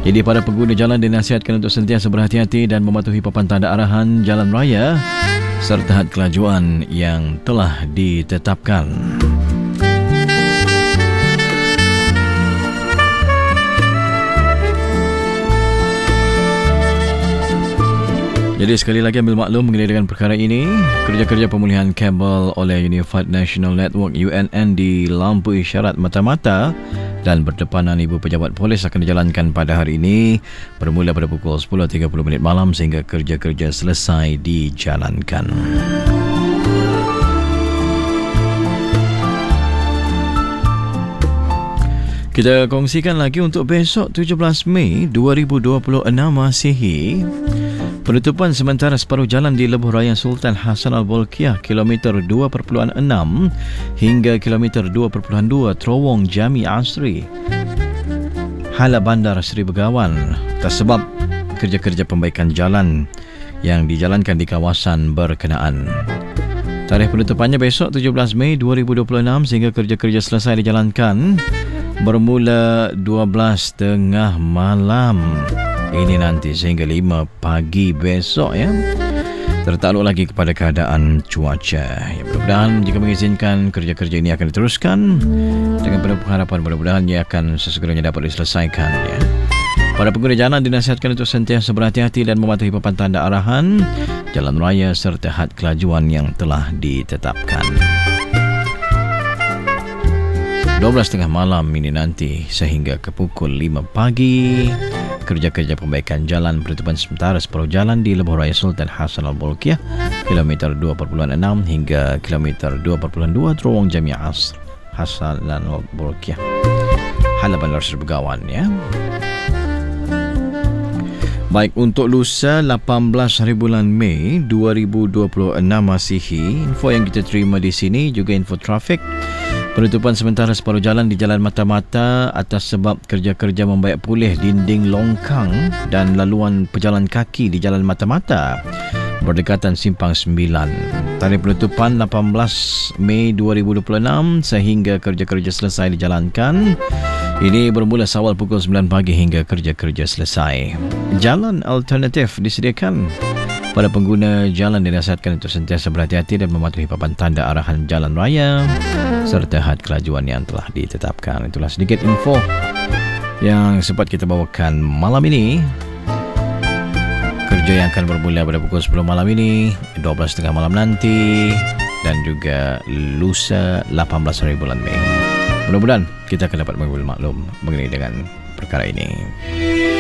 Jadi para pengguna jalan dinasihatkan untuk sentiasa berhati-hati dan mematuhi papan tanda arahan jalan raya serta had kelajuan yang telah ditetapkan. Jadi sekali lagi ambil maklum mengenai dengan perkara ini. Kerja-kerja pemulihan kabel oleh Unified National Network UNN di lampu isyarat mata-mata dan berdepanan ibu pejabat polis akan dijalankan pada hari ini bermula pada pukul 10.30 malam sehingga kerja-kerja selesai dijalankan. Kita kongsikan lagi untuk besok 17 Mei 2026 Masihi. Penutupan sementara separuh jalan di Lebuh Raya Sultan Hassan Al-Bolkiah kilometer 2.6 hingga kilometer 2.2 Terowong Jami Asri Hala Bandar Seri Begawan tersebab kerja-kerja pembaikan jalan yang dijalankan di kawasan berkenaan. Tarikh penutupannya besok 17 Mei 2026 sehingga kerja-kerja selesai dijalankan bermula 12.30 malam. Ini nanti sehingga 5 pagi besok ya. Tertakluk lagi kepada keadaan cuaca. Ya, mudah-mudahan jika mengizinkan kerja-kerja ini akan diteruskan dengan penuh pengharapan mudah-mudahan ia akan sesegeranya dapat diselesaikan ya. Para pengguna jalan dinasihatkan untuk sentiasa berhati-hati dan mematuhi papan tanda arahan jalan raya serta had kelajuan yang telah ditetapkan. 12.30 malam ini nanti sehingga ke pukul 5 pagi kerja-kerja pembaikan jalan penutupan sementara separuh jalan di Lebuh Raya Sultan Hassan Al-Bolkiah kilometer 2.6 hingga kilometer 2.2 Terowong Jami Asri Hassan Al-Bolkiah Hala Bandar Seri Begawan ya. Baik, untuk lusa 18 hari bulan Mei 2026 Masihi, info yang kita terima di sini juga info trafik. Penutupan sementara separuh jalan di Jalan Mata-Mata atas sebab kerja-kerja membaik pulih dinding longkang dan laluan pejalan kaki di Jalan Mata-Mata berdekatan Simpang 9. Tarikh penutupan 18 Mei 2026 sehingga kerja-kerja selesai dijalankan. Ini bermula awal pukul 9 pagi hingga kerja-kerja selesai. Jalan alternatif disediakan. Para pengguna jalan dinasihatkan untuk sentiasa berhati-hati dan mematuhi papan tanda arahan jalan raya serta had kelajuan yang telah ditetapkan. Itulah sedikit info yang sempat kita bawakan malam ini. Kerja yang akan bermula pada pukul 10 malam ini, 12.30 malam nanti dan juga lusa 18 hari bulan Mei. Mudah-mudahan kita akan dapat mengambil maklum mengenai dengan perkara ini.